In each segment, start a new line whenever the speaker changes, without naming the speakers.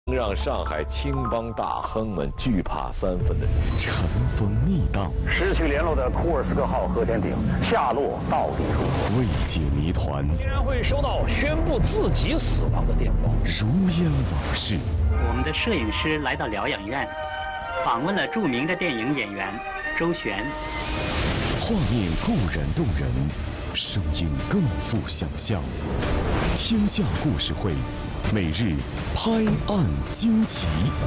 让上海青帮大亨们惧怕3分的
尘封逆荡，
失去联络的库尔斯克号核潜艇下落到底如何？
未解谜团，
竟然会收到宣布自己死亡的电报，
如烟往事。
我们的摄影师来到疗养院，访问了著名的电影演员周璇。
画面固然动人，声音更富想象。天下故事会，每日拍案惊奇。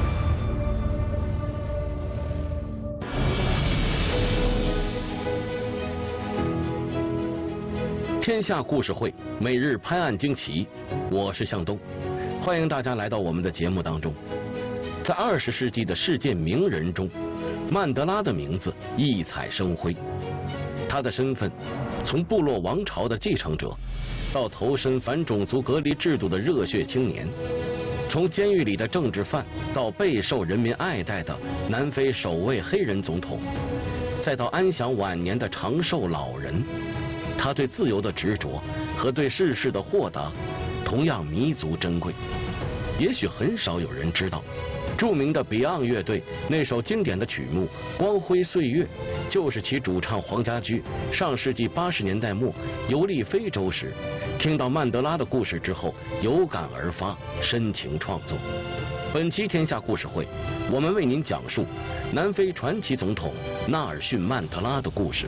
天下故事会，每日拍案惊奇。我是向东，欢迎大家来到我们的节目当中。在20世纪的世界名人中，曼德拉的名字异彩生辉。他的身份从部落王朝的继承者，到投身反种族隔离制度的热血青年，从监狱里的政治犯到备受人民爱戴的南非首位黑人总统，再到安享晚年的长寿老人，他对自由的执着和对世事的豁达同样弥足珍贵。也许很少有人知道，著名的 Beyond 乐队那首经典的曲目《光辉岁月》，就是其主唱黄家驹上世纪80年代末游历非洲时，听到曼德拉的故事之后有感而发，深情创作。本期天下故事会，我们为您讲述南非传奇总统纳尔逊·曼德拉的故事。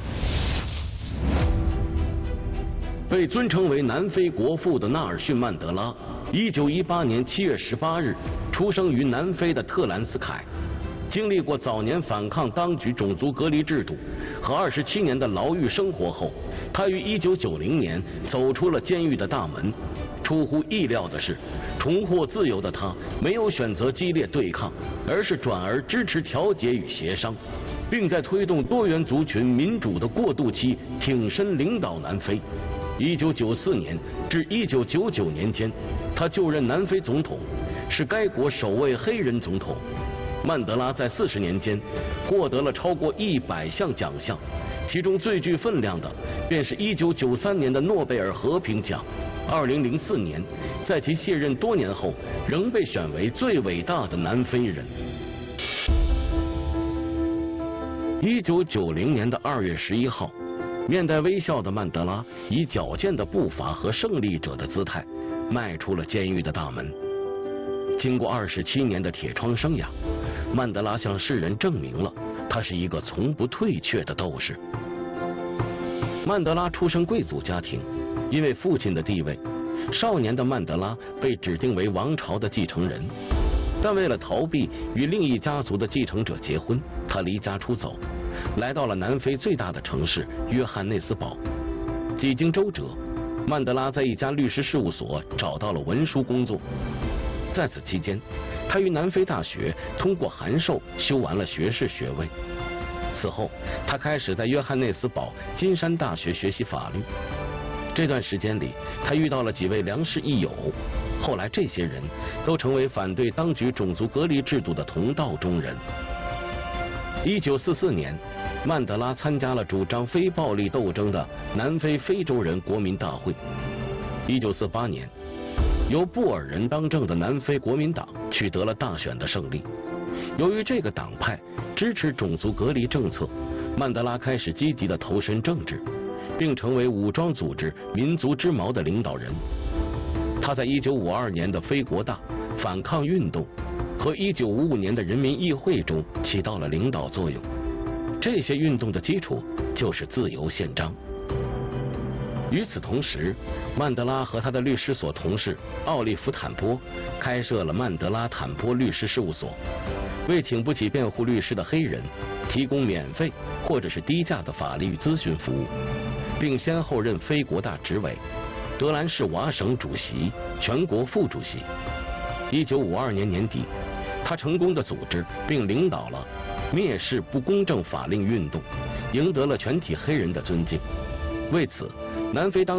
被尊称为南非国父的纳尔逊·曼德拉，1918年7月18日出生于南非的特兰斯凯。经历过早年反抗当局种族隔离制度和27年的牢狱生活后，他于1990年走出了监狱的大门。出乎意料的是，重获自由的他没有选择激烈对抗，而是转而支持调解与协商，并在推动多元族群民主的过渡期挺身领导南非。1994年至1999年间，他就任南非总统，是该国首位黑人总统。曼德拉在40年间获得了超过100项奖项，其中最具分量的便是1993年的诺贝尔和平奖。2004年，在其卸任多年后，仍被选为最伟大的南非人。1990年的2月11号，面带微笑的曼德拉以矫健的步伐和胜利者的姿态迈出了监狱的大门。经过27年的铁窗生涯，曼德拉向世人证明了他是一个从不退却的斗士。曼德拉出身贵族家庭，因为父亲的地位，少年的曼德拉被指定为王朝的继承人，但为了逃避与另一家族的继承者结婚，他离家出走，来到了南非最大的城市约翰内斯堡。几经周折，曼德拉在一家律师事务所找到了文书工作。在此期间，他于南非大学通过函授修完了学士学位。此后，他开始在约翰内斯堡金山大学学习法律。这段时间里，他遇到了几位良师益友，后来这些人都成为反对当局种族隔离制度的同道中人。1944年，曼德拉参加了主张非暴力斗争的南非非洲人国民大会。1948年，由布尔人当政的南非国民党取得了大选的胜利。由于这个党派支持种族隔离政策，曼德拉开始积极地投身政治，并成为武装组织民族之矛的领导人。他在1952年的非国大反抗运动和1955年的人民议会中起到了领导作用。这些运动的基础就是自由宪章。与此同时，曼德拉和他的律师所同事奥利弗·坦波开设了曼德拉坦波律师事务所，为请不起辩护律师的黑人提供免费或者是低价的法律咨询服务，并先后任非国大执委、德兰士瓦省主席、全国副主席。1952年年底，他成功地组织并领导了蔑视不公正法令运动，赢得了全体黑人的尊敬。为此，南非当